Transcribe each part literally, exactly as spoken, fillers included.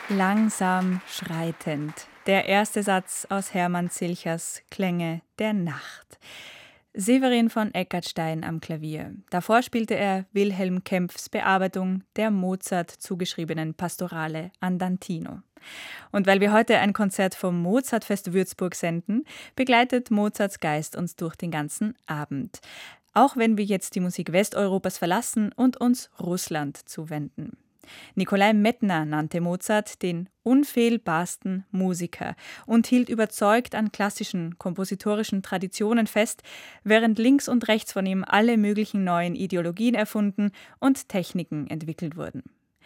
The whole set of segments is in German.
Langsam schreitend. Der erste Satz aus Hermann Zilchers Klänge der Nacht. Severin von Eckartstein am Klavier. Davor spielte er Wilhelm Kempffs Bearbeitung der Mozart zugeschriebenen Pastorale Andantino. Und weil wir heute ein Konzert vom Mozartfest Würzburg senden, begleitet Mozarts Geist uns durch den ganzen Abend. Auch wenn wir jetzt die Musik Westeuropas verlassen und uns Russland zuwenden. Nikolai Medtner nannte Mozart den unfehlbarsten Musiker und hielt überzeugt an klassischen kompositorischen Traditionen fest, während links und rechts von ihm alle möglichen neuen Ideologien erfunden und Techniken entwickelt wurden.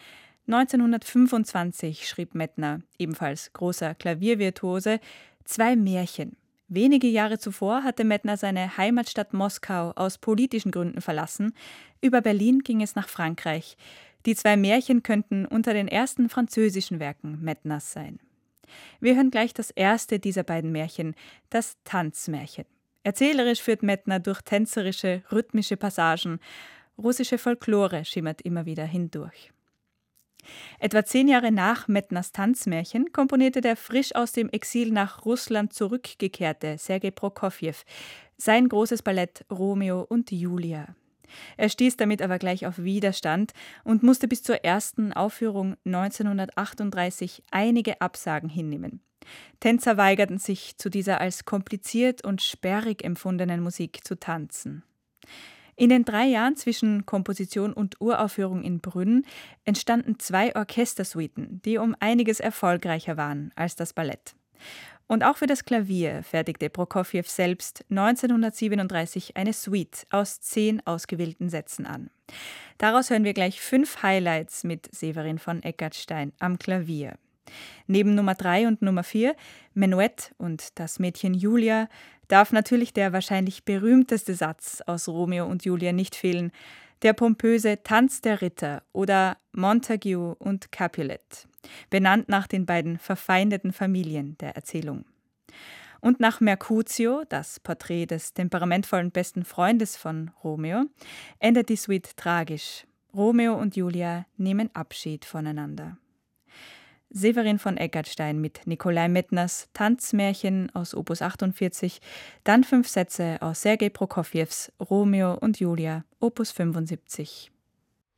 neunzehnhundertfünfundzwanzig schrieb Medtner, ebenfalls großer Klaviervirtuose, zwei Märchen. Wenige Jahre zuvor hatte Medtner seine Heimatstadt Moskau aus politischen Gründen verlassen. Über Berlin ging es nach Frankreich. Die zwei Märchen könnten unter den ersten französischen Werken Medtners sein. Wir hören gleich das erste dieser beiden Märchen, das Tanzmärchen. Erzählerisch führt Medtner durch tänzerische, rhythmische Passagen. Russische Folklore schimmert immer wieder hindurch. Etwa zehn Jahre nach Medtners Tanzmärchen komponierte der frisch aus dem Exil nach Russland zurückgekehrte Sergei Prokofjew sein großes Ballett Romeo und Julia. Er stieß damit aber gleich auf Widerstand und musste bis zur ersten Aufführung neunzehnhundertachtunddreißig einige Absagen hinnehmen. Tänzer weigerten sich, zu dieser als kompliziert und sperrig empfundenen Musik zu tanzen. In den drei Jahren zwischen Komposition und Uraufführung in Brünn entstanden zwei Orchestersuiten, die um einiges erfolgreicher waren als das Ballett. Und auch für das Klavier fertigte Prokofjew selbst neunzehnhundertsiebenunddreißig eine Suite aus zehn ausgewählten Sätzen an. Daraus hören wir gleich fünf Highlights mit Severin von Eckartstein am Klavier. Neben Nummer drei und Nummer vier, Menuett und das Mädchen Julia, darf natürlich der wahrscheinlich berühmteste Satz aus Romeo und Julia nicht fehlen, der pompöse Tanz der Ritter oder Montague und Capulet, benannt nach den beiden verfeindeten Familien der Erzählung. Und nach Mercutio, das Porträt des temperamentvollen besten Freundes von Romeo, endet die Suite tragisch. Romeo und Julia nehmen Abschied voneinander. Severin von Eckartstein mit Nikolai Medtners Tanzmärchen aus Opus achtundvierzig, dann fünf Sätze aus Sergei Prokofjews Romeo und Julia, Opus fünfundsiebzig.